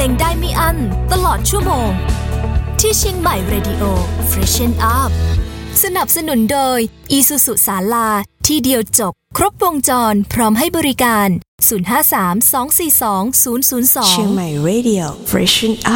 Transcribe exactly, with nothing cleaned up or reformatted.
งได้ไม่อั้นตลอดชั่วโมงที่เชียงใหม่ Radio Freshen Up สนับสนุนโดย Isuzu ศาลาที่เดียวจบครบวงจรพร้อมให้บริการศูนย์ ห้า สาม สอง สี่ สอง ศูนย์ ศูนย์ สองเชียงใหม่ Radio Freshen Up